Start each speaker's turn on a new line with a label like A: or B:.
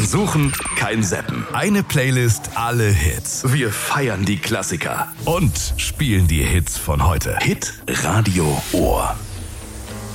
A: Kein Suchen, kein Zappen. Eine Playlist, alle Hits. Wir feiern die Klassiker und spielen die Hits von heute. Hit Radio Ohr.